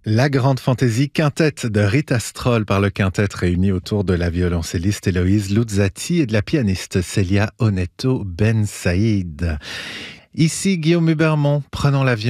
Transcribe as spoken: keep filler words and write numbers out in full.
La grande fantaisie quintette de Rita Stroll par le quintet réuni autour de la violoncelliste Héloïse Luzzati et de la pianiste Célia Onetto Ben Saïd. Ici Guillaume Hubermont, prenons l'avion.